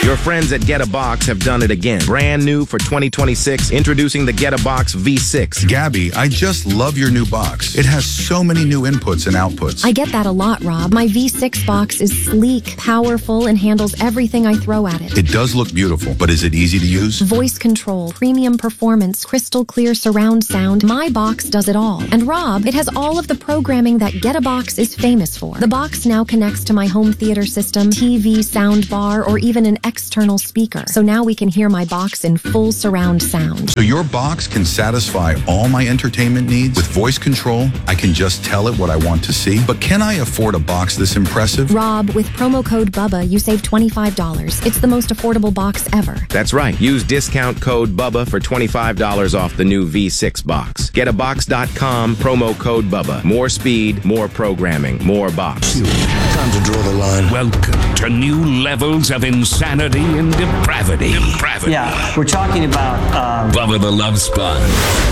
Your friends at Get a Box have done it again. Brand new for 2026, introducing the Get a Box V6. Gabby, I just love your new box. It has so many new inputs and outputs. I get that a lot, Rob. My V6 box is sleek, powerful, and handles everything I throw at it. It does look beautiful, but is it easy to use? Voice control, premium performance, crystal clear surround sound. My box does it all. And Rob, it has all of the programming that Get a Box is famous for. The box now connects to my home theater system, TV, sound bar, or even an external speaker. So now we can hear my box in full surround sound. So your box can satisfy all my entertainment needs? With voice control, I can just tell it what I want to see. But can I afford a box this impressive? Rob, with promo code BUBBA, you save $25. It's the most affordable box ever. That's right. Use discount code BUBBA for $25 off the new V6 box. GetAbox.com, promo code BUBBA. More speed, more programming, more box. Time to draw the line. Welcome to new levels of insanity and depravity. Yeah, we're talking about Bubba the Love Sponge.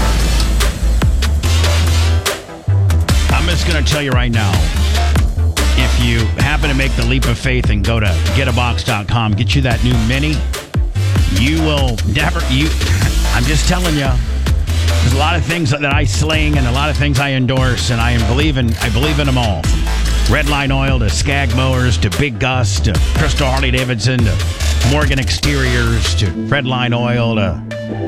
I'm just going to tell you right now, if you happen to make the leap of faith and go to getabox.com, get you that new Mini, you will never, I'm just telling you, there's a lot of things that I sling and a lot of things I endorse, and I believe in them all. Redline Oil to Skag Mowers to Big Gus to Crystal Harley-Davidson to Morgan Exteriors to Redline Oil to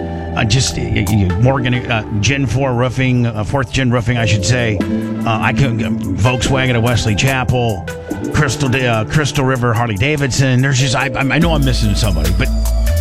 Morgan Gen 4 Roofing, 4th Gen Roofing, I should say. I can Volkswagen of Wesley Chapel, Crystal River Harley-Davidson. There's just I know I'm missing somebody, but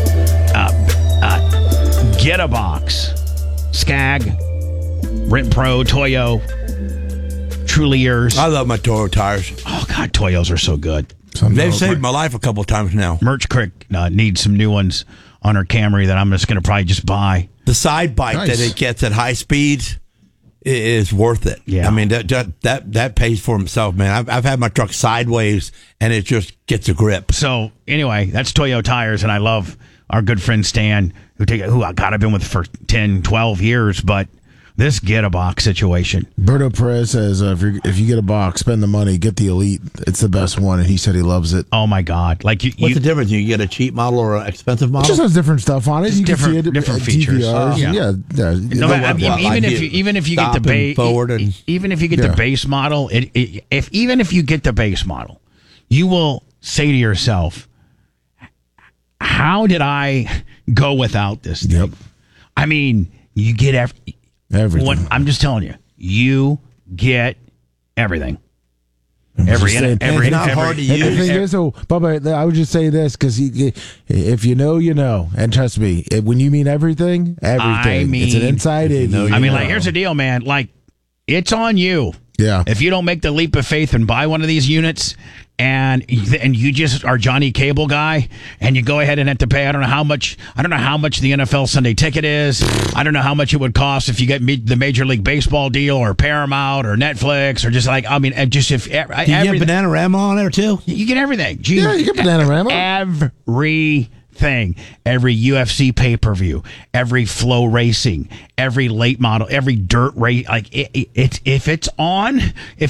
Get a Box, Skag, Rent Pro, Toyo. Truly yours. I love my Toro tires. Oh, God, Toyos are so good. They've saved my life a couple of times now. Merch Creek needs some new ones on her Camry that I'm just going to probably just buy. The side bite that it gets at high speeds is worth it. Yeah. I mean, that pays for himself, man. I've had my truck sideways, and it just gets a grip. So, anyway, that's Toyo Tires, and I love our good friend Stan, who I've been with for 10, 12 years, but this Get a Box situation. Berto Perez says, if you get a box, spend the money, get the Elite. It's the best one, and he said he loves it. Oh, my God. What's the difference? You get a cheap model or an expensive model? It just has different stuff on it. You different, can see it, different features. Even if you get the base, even if you get the base model, even if you get the base model, you will say to yourself, how did I go without this thing? Yep. I mean, you get everything. I'm just telling you, you get everything. It's not hard to use. The thing is, Bubba, I would just say this because if you know, you know, and trust me, when you mean everything, it's an inside in. Here's the deal, man. Like, it's on you. Yeah. If you don't make the leap of faith and buy one of these units, and you just are Johnny Cable guy, and you go ahead and have to pay, I don't know how much the NFL Sunday Ticket is. I don't know how much it would cost if you get the Major League Baseball deal or Paramount or Netflix or just if you get Bananarama on there too. You get everything. You get Bananarama. Everything, every UFC pay-per-view, every flow racing, every late model, every dirt race. Like if it's on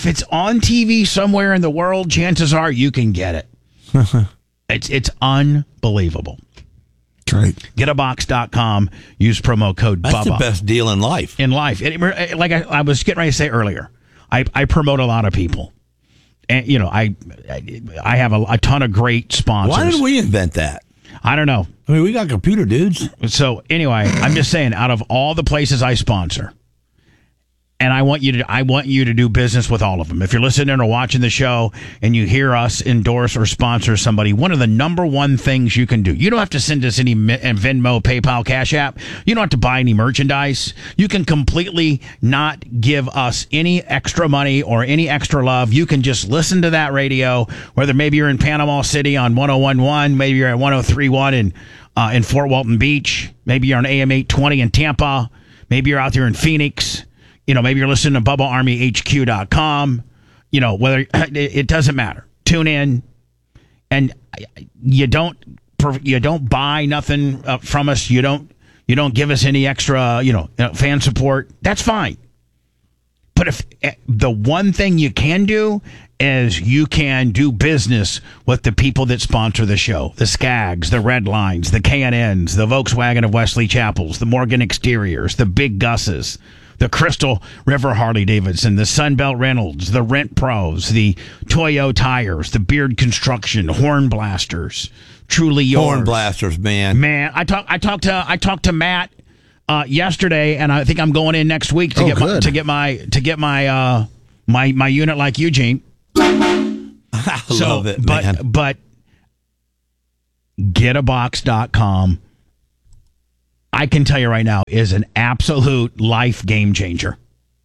TV somewhere in the world, chances are you can get it. It's unbelievable. Right. Getabox.com. Use promo code BUBBA. That's the best deal in life. Like I was getting ready to say earlier, I promote a lot of people. And, I have a ton of great sponsors. Why did we invent that? I don't know. I mean, we got computer dudes. So anyway, I'm just saying, out of all the places I sponsor, and I want you to do business with all of them. If you're listening or watching the show and you hear us endorse or sponsor somebody, one of the number one things you can do, you don't have to send us any Venmo, PayPal, Cash App. You don't have to buy any merchandise. You can completely not give us any extra money or any extra love. You can just listen to that radio, whether maybe you're in Panama City on 101.1, maybe you're at 103.1 in Fort Walton Beach, maybe you're on AM 820 in Tampa, maybe you're out there in Phoenix. Maybe you're listening to BubbaArmyHQ.com. Whether it doesn't matter. Tune in, and you don't buy nothing from us. You don't give us any extra fan support. That's fine. But if the one thing you can do is you can do business with the people that sponsor the show. The Skaggs, the Red Lines, the K&Ns, the Volkswagen of Wesley Chapels, the Morgan Exteriors, the Big Gusses, the Crystal River Harley-Davidson, the Sunbelt Reynolds, the Rent Pros, the Toyo Tires, the Beard Construction, Horn Blasters, Truly Yours. Horn Blasters, man. Man, I talked to Matt yesterday, and I think I'm going in next week to get my unit like Eugene. I love it, man. But getabox.com, I can tell you right now, is an absolute life game changer.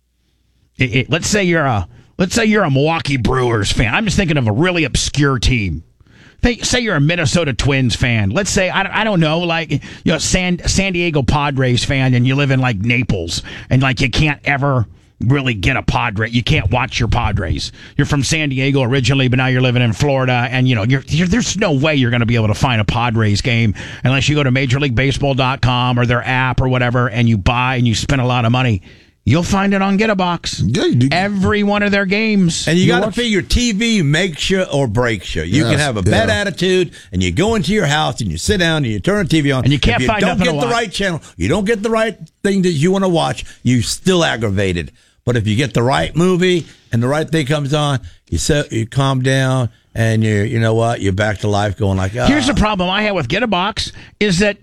Let's say you're a Milwaukee Brewers fan. I'm just thinking of a really obscure team. Say you're a Minnesota Twins fan. Let's say I don't know, like San Diego Padres fan, and you live in like Naples, and like you can't ever really get a Padre. You can't watch your Padres. You're from San Diego originally, but now you're living in Florida, and there's no way you're going to be able to find a Padres game unless you go to MajorLeagueBaseball.com or their app or whatever, and you buy and you spend a lot of money. You'll find it on GetAbox. Yeah, every one of their games. And you got to figure TV makes you or breaks you. You can have a bad attitude, and you go into your house, and you sit down, and you turn the TV on. And you can't find nothing to watch. If you don't get the right channel, you don't get the right thing that you want to watch, you're still aggravated. But if you get the right movie and the right thing comes on, you calm down, and you're back to life going like, Here's the problem I have with GetAbox is that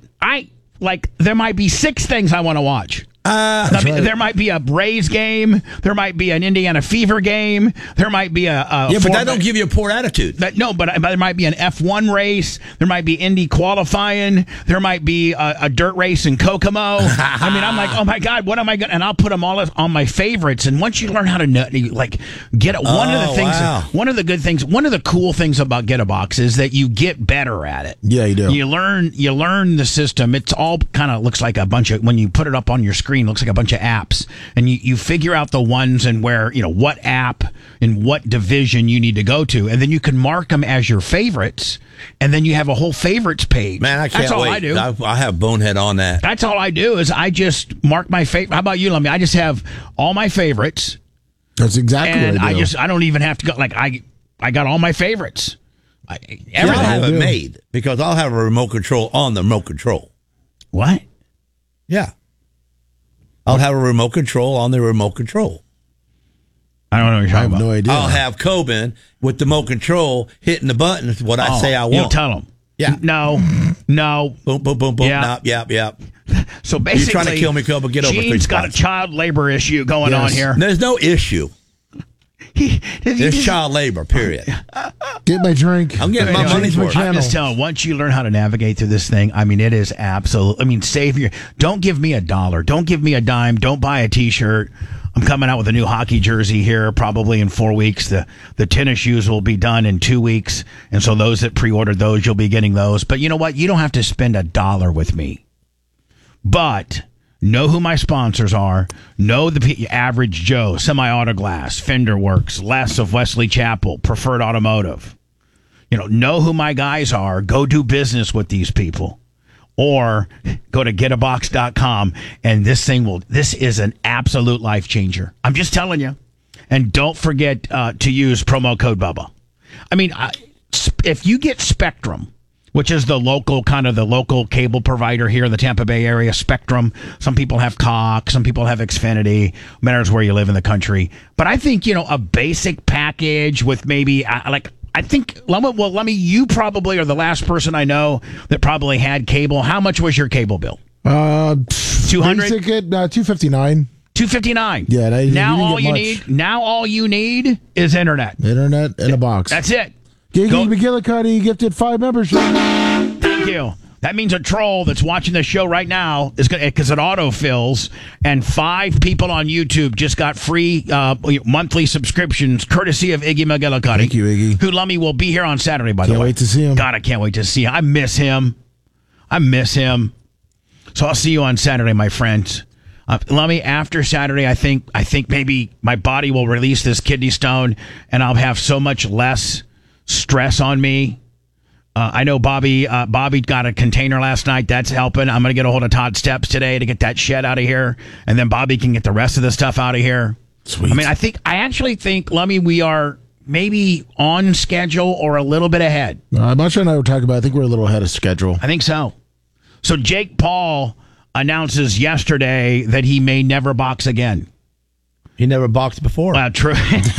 there might be 6 things I want to watch. There might be a Rays game. There might be an Indiana Fever game. There might be but that don't give you a poor attitude. But there might be an F1 race. There might be Indy qualifying. There might be a dirt race in Kokomo. I mean, I'm like, oh my God, what am I going to... And I'll put them all on my favorites. And once you learn how to get it, one of the good things, one of the cool things about GetAbox is that you get better at it. Yeah, you do. You learn the system. It's all kind of looks like a bunch of, when you put it up on your screen, looks like a bunch of apps, and you figure out the ones and where, what app and what division you need to go to, and then you can mark them as your favorites, and then you have a whole favorites page. Man, I can't That's all wait. I do. I have Bonehead on that. That's all I do is I just mark my favorite. How about you, Lummy? I just have all my favorites. That's exactly what I do. I don't even have to go, I got all my favorites. I'll have it made, because I'll have a remote control on the remote control. What? Yeah. I'll have a remote control on the remote control. I don't know what you're talking about. I have no idea. I'll have Coben with the remote control hitting the buttons, what I say I want. You'll tell him. Yeah. No. Boom, boom, boom, boom. Yeah. Yep. So basically, you're trying to kill me, Coben. Get over 3 Gene's got a spots. child labor issue going on here. There's no issue. There's child labor, period. Get my drink. I'm getting my money's worth. I'm just telling, once you learn how to navigate through this thing, I mean, it is absolute. I mean, don't give me $1. Don't give me a dime. Don't buy a T-shirt. I'm coming out with a new hockey jersey here probably in 4 weeks. The tennis shoes will be done in 2 weeks. And so those that pre-ordered those, you'll be getting those. But you know what? You don't have to spend $1 with me. But know who my sponsors are. Know the average Joe, Semi-Auto Glass, Fender Works, Les of Wesley Chapel, Preferred Automotive. Know who my guys are. Go do business with these people. Or go to getabox.com, and this is an absolute life changer. I'm just telling you. And don't forget to use promo code Bubba. I mean, if you get Spectrum, which is the local cable provider here in the Tampa Bay area, Spectrum. Some people have Cox, some people have Xfinity. Matters where you live in the country. But I think, a basic package with maybe, you probably are the last person I know that probably had cable. How much was your cable bill? 200? Basic at $259. $259. Yeah. Now all you need is internet. Internet and a box. That's it. Gigi McGillicuddy gifted 5 memberships. Thank you. That means a troll that's watching the show right now is going because it autofills, and 5 people on YouTube just got free monthly subscriptions courtesy of Iggy McGillicuddy. Thank you, Iggy. Who Lummy will be here on Saturday. By the way, can't wait to see him. God, I can't wait to see him. I miss him. So I'll see you on Saturday, my friends. Lummy, after Saturday, I think maybe my body will release this kidney stone, and I'll have so much less stress on me. I know Bobby got a container last night. That's helping. I'm going to get a hold of Todd Steps today to get that shed out of here, and then Bobby can get the rest of the stuff out of here. Sweet. I mean, I actually think, Lummy, we are maybe on schedule or a little bit ahead. Masha and I were talking about, I think we're a little ahead of schedule. I think so. So Jake Paul announces yesterday that he may never box again. He never boxed before. True.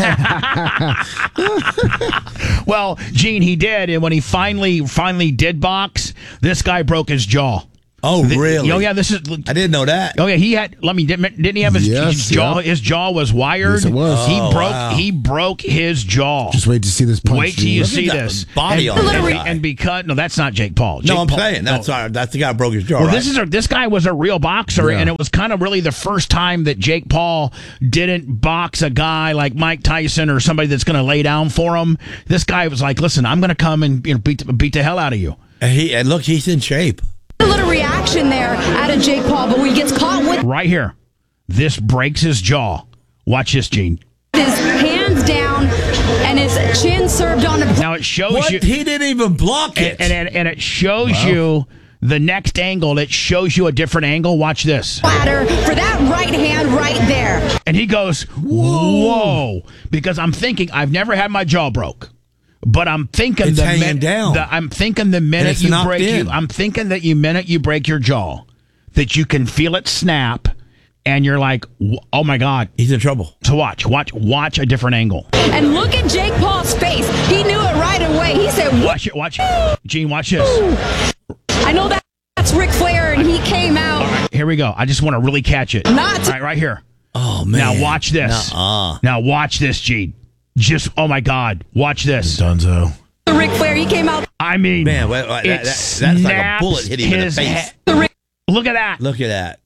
Well, Gene, he did, and when he finally did box, this guy broke his jaw. Oh, really? Oh, yeah. This is. I didn't know that. Oh, yeah. He had. Didn't he have his jaw? Yep. His jaw was wired. Yes, it was. He broke his jaw. Just wait to see this punch. Wait till you see this body on that guy. And because that's not Jake Paul. I'm saying that's the guy who broke his jaw. Well, right? this guy was a real boxer, and it was kind of really the first time that Jake Paul didn't box a guy like Mike Tyson or somebody that's going to lay down for him. This guy was like, "Listen, I'm going to come and beat the hell out of you." And look, he's in shape. A little reaction there out of Jake Paul, but when he gets caught with right here, this breaks his jaw. Watch this, Gene. His hands down and his chin served on a. Now it shows you he didn't even block it, and it shows you the next angle. It shows you a different angle. Watch this. Platter for that right hand right there. And he goes, "Whoa!" Because I'm thinking I've never had my jaw broke. But I'm thinking it's hanging down. I'm thinking the minute you break I'm thinking that minute you break your jaw, that you can feel it snap, and you're like, oh my God, he's in trouble. So watch a different angle. And look at Jake Paul's face. He knew it right away. He said, watch it. Gene, watch this. I know that's Ric Flair, and he came out. All right, here we go. I just want to really catch it. Right here. Oh man. Now watch this. Now watch this, Gene. Just, oh my God, watch this. Dunzo. Ric Flair, he came out. I mean, man, that's like a bullet hit him in the face. Look at that. Look at that.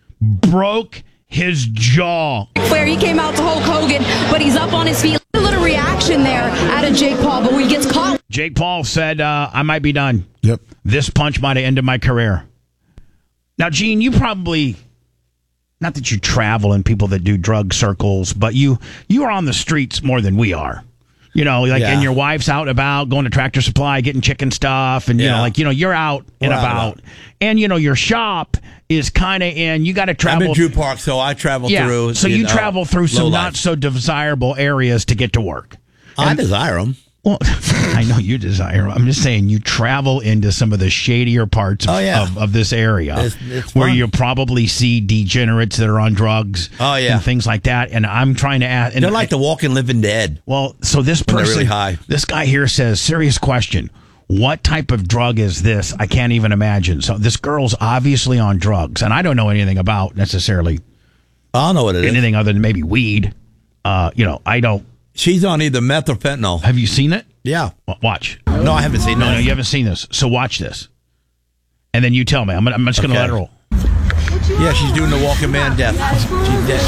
Broke his jaw. Ric Flair, he came out to Hulk Hogan, but he's up on his feet. A little reaction there out of Jake Paul, but when he gets caught. Jake Paul said, I might be done. Yep. This punch might have ended my career. Now, Gene, you probably... Not that you travel and people that do drug circles, but you are on the streets more than we are. You know, and your wife's out and about, going to Tractor Supply, getting chicken stuff, and you're out and about. And your shop is kind of in. You got to travel. I'm in Drew Park, so I travel through. So you travel through some not so desirable areas to get to work. I desire them. Well, I know you desire. I'm just saying you travel into some of the shadier parts of this area it's where you probably see degenerates that are on drugs and things like that. And I'm trying to ask. They're like the walking living dead. Well, so this person, really high. This guy here says, serious question. What type of drug is this? I can't even imagine. So this girl's obviously on drugs, and I don't know anything about necessarily. I don't know what it is. Anything other than maybe weed. I don't. She's on either meth or fentanyl. Have you seen it? Yeah. Watch. No, I haven't seen it. No, you haven't seen this. So watch this. And then you tell me. I'm just going to let her roll. Yeah, she's doing the walking man death. She's dead.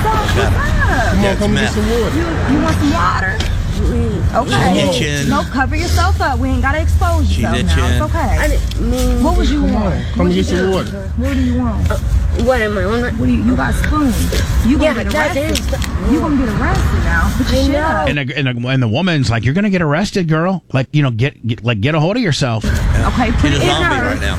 Yeah, come get some water. You want some water? Okay. She's itching. No, cover yourself up. We ain't got to expose yourself now. It's okay. What would you want? Come get some water. What do you want? What am I? What do you got spoons. You gonna get arrested. You gonna get arrested now. Put your shit up. And the woman's like, you're gonna get arrested, girl. Like, get a hold of yourself. Okay, put it in her. Right now.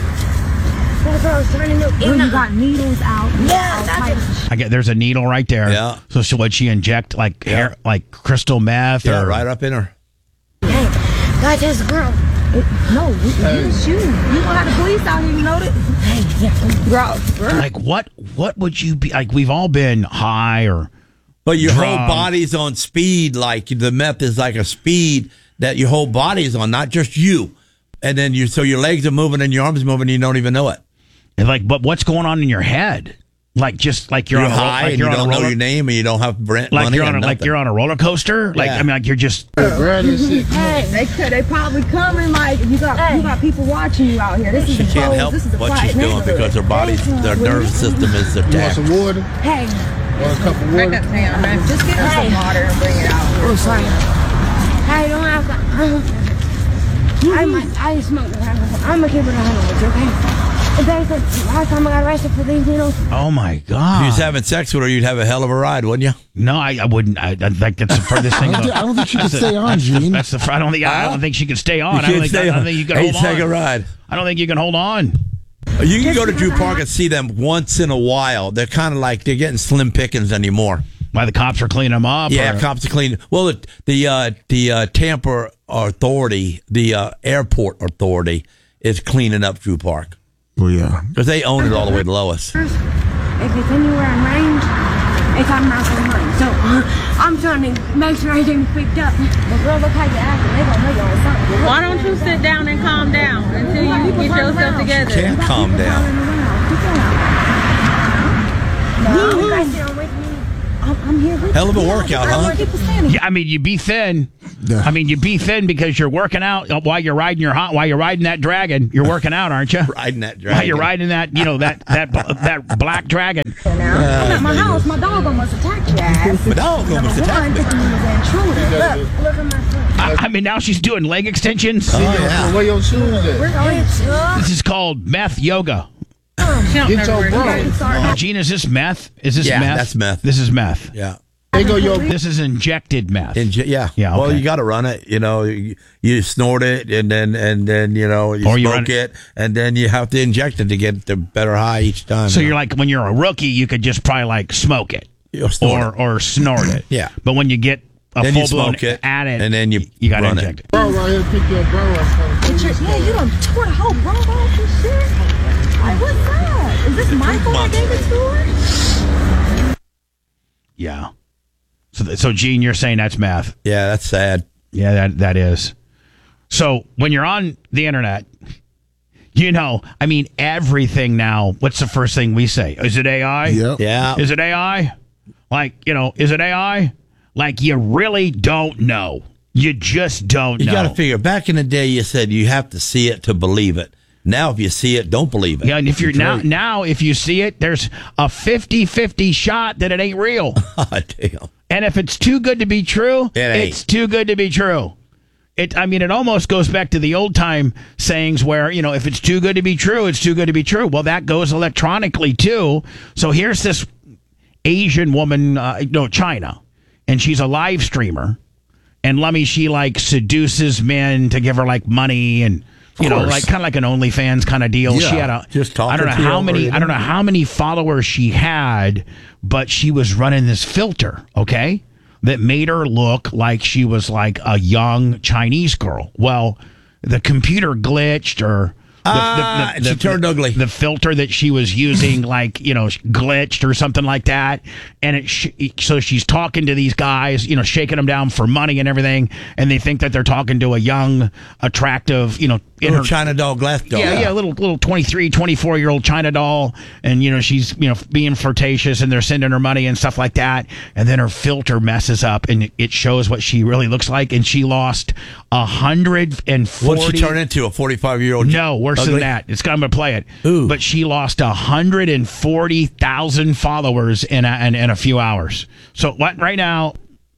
You got needles out. Yeah, there's a needle right there. Yeah. So would she inject hair, like crystal meth? Yeah, or right up in her. God, there's a girl. No, it's you. You gonna have the police out here, you know that? Girl. Like what would you be like? We've all been high or but your drunk. whole body's on speed. Like the meth is like a speed that your whole body's on, not just you. And then so your legs are moving and your arms are moving and you don't even know it. And but what's going on in your head? Like just like you're on high, like and you don't know your name, and you don't have rent like money. You're on a roller coaster. Like I mean, like you're just. They probably coming. Like you got people watching you out here. This is she can't help what she's doing because her body's, their nervous system is attacked. You want some water? Hey, want a cup of water? Just get her some water and bring it out. Oh, sorry. I don't have. I smoke. I'm gonna keep it 100 with you, okay? Last time I got arrested for these needles. Oh my God! If you was having sex with her, you'd have a hell of a ride, wouldn't you? No, I wouldn't. I think that's the furthest thing. I don't think she can stay on, Gene. I don't think she can stay on. I don't think you can hold on. Take a ride. I don't think you can hold on. You can go to Drew Park and see them once in a while. They're kind of like they're getting slim pickings anymore. Why the cops are cleaning them up? Yeah, cops are cleaning. Well, the Tampa Authority, the airport authority, is cleaning up Drew Park. Well, yeah. Because they own it all the way to Lois. If it's anywhere in range, it's on my money. So I'm trying to make sure everything's picked up. But girl, look how you acting. They gonna know you on something. Why don't you sit down and calm down until you get yourself together? Can't calm down. No, you guys sit with me. I'm here with you. Hell of a workout, huh? Yeah, I mean, you be thin. Yeah. I mean, you be thin because you're working out while you're riding while you're riding that dragon. You're working out, aren't you? Riding that dragon. While you're riding that, that black dragon. I'm at my house. My dog almost attacked your ass. My dog almost attacked me. Look at my foot. I mean, now she's doing leg extensions. Oh, yeah. Where your shoes at? We're going to. This is called meth yoga. Get your bro. Gene, is this meth? Is this Yeah, meth? that's meth. This is meth. Yeah. This is injected meth. Yeah. Yeah, Well, okay. you got to run it. You know, you snort it, and then you know you Or you smoke it, and then you have to inject it to get the better high each time. So you're like, when you're a rookie, you could just probably like smoke it Or snort it. or snort it. Yeah. But when you get a Then you full blown smoke it, addict, and then you got to run inject it. Bro, right here, pick your bro up. Yeah, you done tore the whole bra off and shit. Like, what's that? Is this Michael that gave it to her? Yeah. So Gene, you're saying that's meth? Yeah, that's sad. Yeah, that is. So when you're on the internet, you know, I mean, everything now. What's the first thing we say? Is it AI? Yep. Yeah. Is it AI? Like, you know, is it AI? Like, you really don't know. You just don't know. You got to figure. Back in the day, you said you have to see it to believe it. Now, if you see it, don't believe it. Yeah, and if you're now, if you see it, there's a 50-50 shot that it ain't real. Oh, damn. And if it's too good to be true, it's too good to be true. It almost goes back to the old time sayings where, you know, if it's too good to be true, it's too good to be true. Well, that goes electronically too. So here's this Asian woman, China, and she's a live streamer. And she like seduces men to give her like money and, you know, like kind of like an OnlyFans kind of deal. Yeah, She had just I don't know how many followers she had, but she was running this filter, okay, that made her look like she was like a young Chinese girl. Well, the computer glitched or she turned ugly. The filter that she was using, like, you know, glitched or something like that. And so she's talking to these guys, you know, shaking them down for money and everything. And they think that they're talking to a young, attractive, you know, little China doll, glass doll. Yeah, little 23, 24-year-old China doll. And, you know, she's, you know, being flirtatious and they're sending her money and stuff like that. And then her filter messes up and it shows what she really looks like. And she lost 140. What'd she turn into? A 45-year-old? No, worse ugly? than that. I'm going to play it. Ooh. But she lost 140,000 followers in a few hours. So what right now?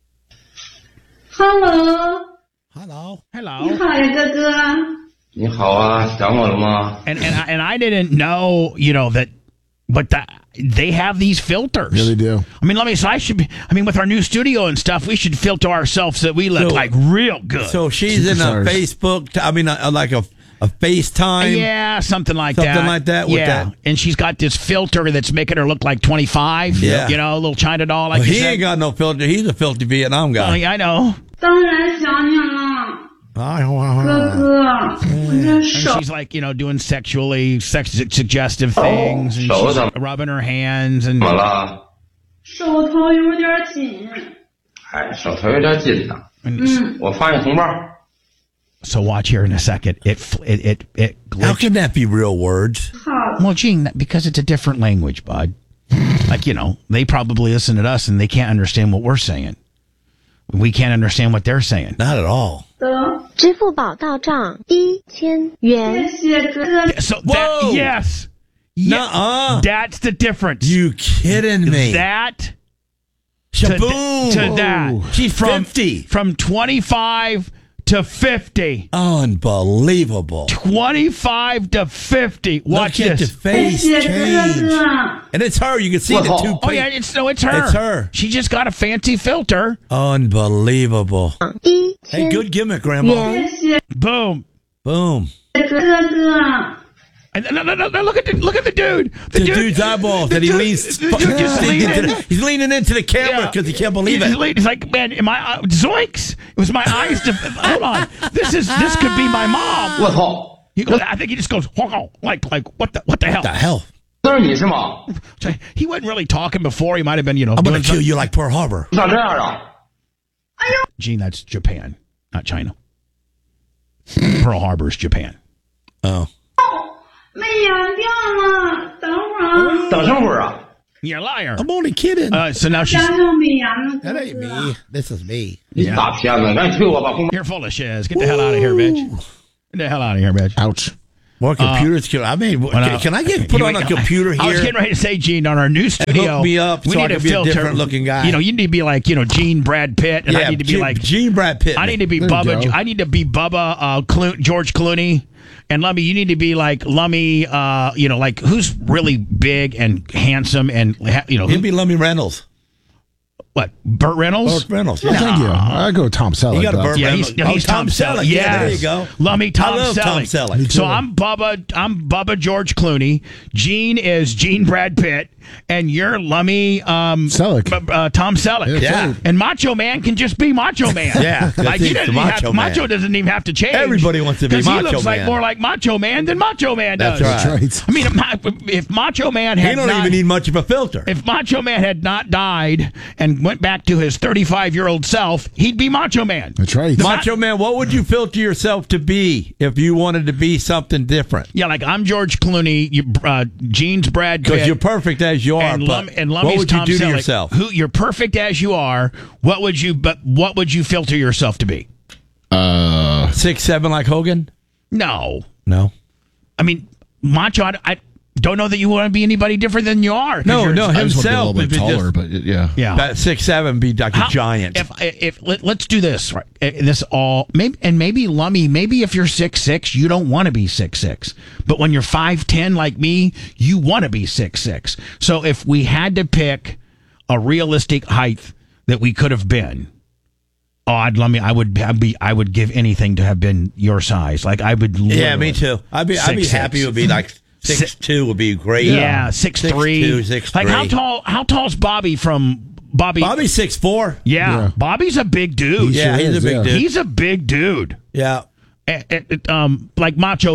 Hello. Hello. 你好呀，哥哥。你好啊，想我了吗？ And I didn't know, you know, that, but they have these filters. Yeah, they do. I mean, with our new studio and stuff, we should filter ourselves so that we look like real good. So she's in a Facebook, like a FaceTime. Yeah, something like Something that. like that. With that. And she's got this filter that's making her look like 25. Yeah. You know, a little China doll. Like Well, you he said. ain't got no filter. He's a filthy Vietnam guy. Oh, yeah, I know. 当然想你了，哥哥，我真 And 手 she's like, you know, doing suggestive things, and she's rubbing her hands, and 怎么了？手头有点紧。哎，手头有点紧呐。我发你红包。 So watch here in a second. It glitched. How can that be real words? Well, Gene, because it's a different language, bud. Like, you know, they probably listen to us and they can't understand what we're saying. We can't understand what they're saying. Not at all. 支付宝到账1000元。 So Whoa! yes. Nuh-uh. That's the difference. You kidding me? That Shaboom! to that. She's 50. From 25 to 50. Unbelievable. 25 to 50. Watch Look at this. the face change. And it's her. You can see the two. Oh, yeah, it's her. It's her. She just got a fancy filter. Unbelievable. Hey, good gimmick, Grandma. Boom. Boom. 哥哥， And no, look at the dude. The dude's eyeballs. And he leans. He's leaning into the camera because he can't believe it. He's like, man, zoinks! It was my eyes. Hold on, this could be my mom. I think he just goes like what the hell? What the hell? He wasn't really talking before. He might have been, I'm going to kill you like Pearl Harbor. Gene, that's Japan, not China. Pearl Harbor is Japan. Oh. You're a liar. I'm only kidding. So now she's... That ain't me. This is me. Yeah. You're full of shiz. Get the hell out of here, bitch. Get the hell out of here, bitch. Ouch. More computers. Can I get put on a computer here? I was getting ready to say, Gene, on our new studio. Hook me up we so need I can to be filter, a different looking guy. You need to be like, Gene Brad Pitt, and I need to be like Gene Brad Pitt. I need to be Bubba. I need to be Bubba George Clooney. And Lummy, you need to be like Lummy, like who's really big and handsome and, He'd be Lummy Reynolds. What? Burt Reynolds? Burt Reynolds. Yeah. Thank you. I go with Tom Selleck. You got a Burt Reynolds. He's Tom Selleck. Yes. Yeah, there you go. Lummy Tom I love Selleck. Tom Selleck. So I'm Bubba George Clooney. Gene is Gene Brad Pitt. And you're Lummy Selleck. Tom Selleck. Yeah. And Macho Man can just be Macho Man. Yeah. Like Macho doesn't even have to change. Everybody wants to be Macho Man. Because he looks like more like Macho Man than Macho Man does. That's right. I mean, if Macho Man had he don't even need much of a filter. If Macho Man had not died and went back to his 35-year-old self, he'd be Macho Man. That's right. Macho Man, what would you filter yourself to be if you wanted to be something different? Yeah, like I'm George Clooney, Gene's Brad Pitt. Because you're perfect as you are, and what would Tom you do to Selleck. yourself? You're perfect as you are. What would you filter yourself to be? 6'7" like Hogan? No. I mean, Macho. I don't know that you want to be anybody different than you are. No, himself. I just want to be a little bit taller, but yeah. About 6'7", be like a giant. Let's do this right. This all maybe Lummy. Maybe if you're 6'6", you don't want to be 6'6", but when you're 5'10" like me, you want to be 6'6". So if we had to pick a realistic height that we could have been. Lummy, I would give anything to have been your size. Like I would. Yeah, me too. I'd be happy. It would be like 6'2" would be great. Yeah, 6'3". 6'3". Like how tall's Bobby from Bobby? Bobby's 6'4". Yeah, Bobby's a big dude. He's a big dude. He's a big dude. Yeah. Like Macho,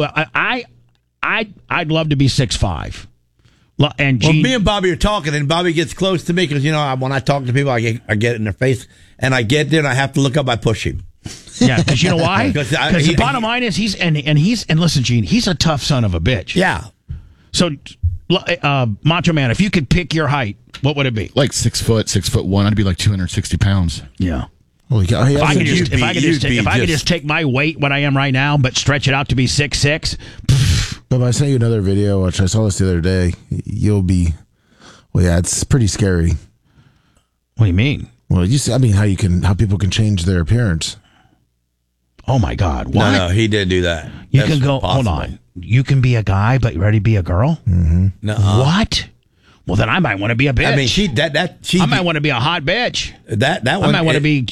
I'd love to be 6'5". And Gene, me and Bobby are talking, and Bobby gets close to me because when I talk to people, I get in their face, and I get there and I have to look up. I push him. Yeah, because you know why? Because the bottom line is he's listen, Gene, he's a tough son of a bitch. Yeah. So, Macho Man, if you could pick your height, what would it be? Like 6 foot, 6'1". I'd be like 260 pounds. Yeah. If I could just take my weight, what I am right now, but stretch it out to be 6'6". But I sent you another video, which I saw this the other day. You'll be, it's pretty scary. What do you mean? Well, how people can change their appearance. Oh my God! What? No, he didn't do that. You can go. Hold on. You can be a guy, but you ready to be a girl? Mm-hmm. No. What? Well, then I might want to be a bitch. I mean, I might want to be a hot bitch. That one. I might want to be,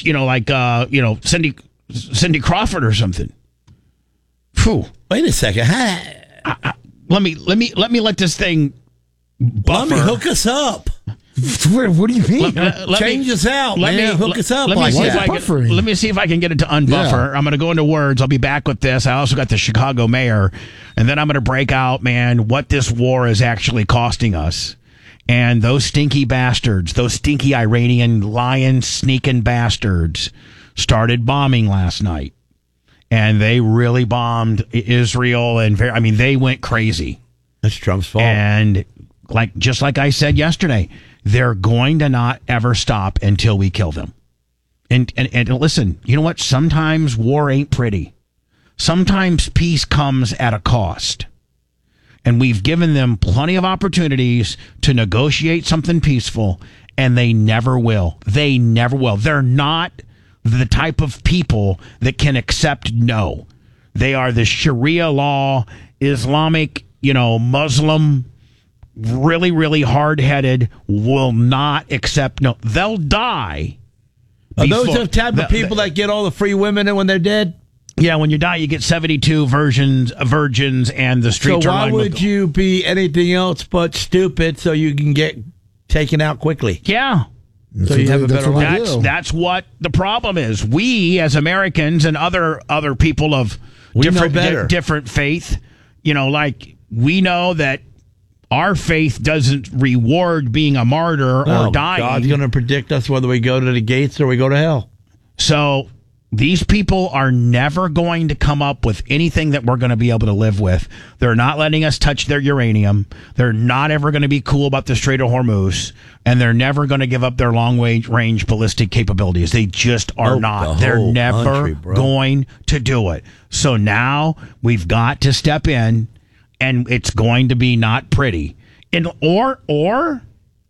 Cindy Crawford or something. Phew. Wait a second. Let me let this thing buffer. Let me hook us up. What do you mean? Change us out, man. Hook us up. Let me see if I can get it to unbuffer. Yeah. I'm going to go into words. I'll be back with this. I also got the Chicago mayor, and then I'm going to break out, man, what this war is actually costing us. And those stinky bastards, those stinky Iranian lion sneaking bastards started bombing last night. And they really bombed Israel, and they went crazy. That's Trump's fault. And just like I said yesterday, they're going to not ever stop until we kill them. And listen, you know what? Sometimes war ain't pretty. Sometimes peace comes at a cost. And we've given them plenty of opportunities to negotiate something peaceful, and they never will. They never will. They're not the type of people that can accept no. They are the Sharia law, Islamic, Muslim, really, really hard-headed, will not accept no. They'll die. Are those the type of people that get all the free women when they're dead? Yeah, when you die, you get 72 virgins, and the streets so are lined why with would you be anything else but stupid so you can get taken out quickly? Yeah. So you have a better life. That's what the problem is. We, as Americans and other people of different faith, like we know that our faith doesn't reward being a martyr or dying. God's going to predict us whether we go to the gates or we go to hell. So these people are never going to come up with anything that we're going to be able to live with. They're not letting us touch their uranium. They're not ever going to be cool about the Strait of Hormuz. And they're never going to give up their long-range ballistic capabilities. They just are not. They're never going to do it. So now we've got to step in, and it's going to be not pretty. And or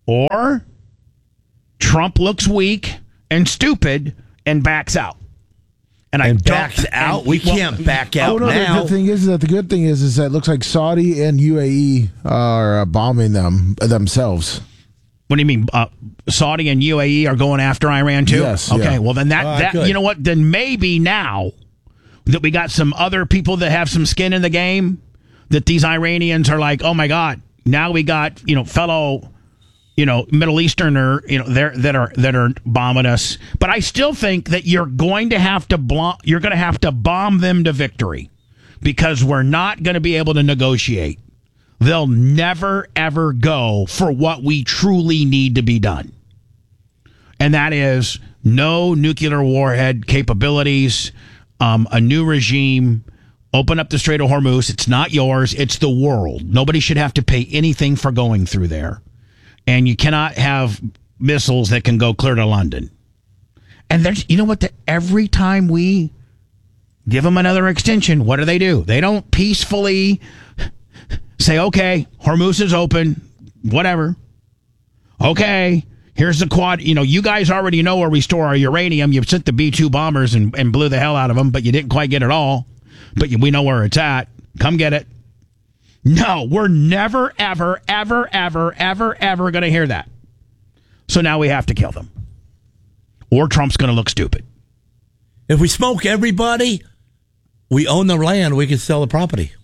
Trump looks weak and stupid and backs out. And backs out? We can't back out now. The thing is that the good thing is that it looks like Saudi and UAE are bombing them themselves. What do you mean? Saudi and UAE are going after Iran too? Yes. Okay. Yeah. Well, then that you know what? Then maybe now that we got some other people that have some skin in the game, that these Iranians are like, oh my God, now we got fellow Middle Easterner that are bombing us. But I still think that you're going to have to bomb them to victory, because we're not going to be able to negotiate. They'll never, ever go for what we truly need to be done. And that is no nuclear warhead capabilities, a new regime, open up the Strait of Hormuz. It's not yours. It's the world. Nobody should have to pay anything for going through there. And you cannot have missiles that can go clear to London. And there's, every time we give them another extension, what do? They don't peacefully say, okay, Hormuz is open, whatever. Okay, here's the quad. You guys already know where we store our uranium. You sent the B-2 bombers and blew the hell out of them, but you didn't quite get it all. But we know where it's at. Come get it. No, we're never, ever, ever, ever, ever, ever going to hear that. So now we have to kill them. Or Trump's going to look stupid. If we smoke everybody, we own the land, we can sell the property.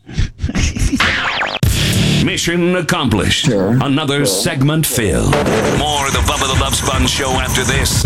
Mission accomplished. Sure. Another segment filled. More of the Bubba the Love Sponge show after this.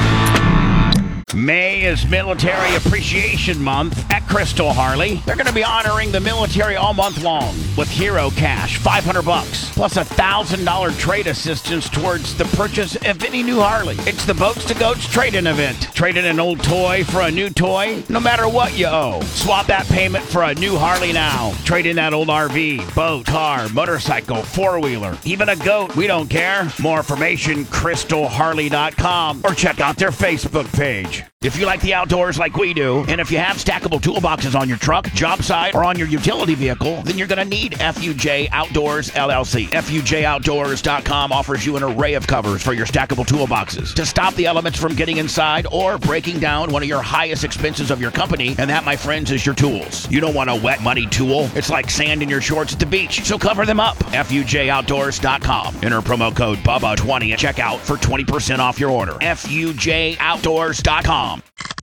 May is Military Appreciation Month at Crystal Harley. They're going to be honoring the military all month long with Hero Cash, $500, plus $1,000 trade assistance towards the purchase of any new Harley. It's the Boats to Goats trade-in event. Trade in an old toy for a new toy, no matter what you owe. Swap that payment for a new Harley now. Trade in that old RV, boat, car, motorcycle, four-wheeler, even a goat. We don't care. More information, crystalharley.com, or check out their Facebook page. If you like the outdoors like we do, and if you have stackable toolboxes on your truck, job site, or on your utility vehicle, then you're going to need FUJ Outdoors LLC. FUJOutdoors.com offers you an array of covers for your stackable toolboxes to stop the elements from getting inside or breaking down one of your highest expenses of your company, and that, my friends, is your tools. You don't want a wet, muddy tool. It's like sand in your shorts at the beach, so cover them up. FUJOutdoors.com. Enter promo code BUBBA20 at checkout for 20% off your order. FUJOutdoors.com.